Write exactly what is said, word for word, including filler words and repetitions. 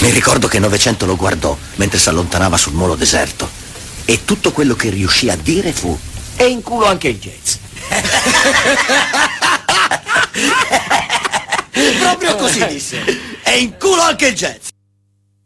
Mi ricordo che Novecento lo guardò mentre si allontanava sul molo deserto e tutto quello che riuscì a dire fu: e in culo anche il jazz. Proprio così disse. E in culo anche il jazz.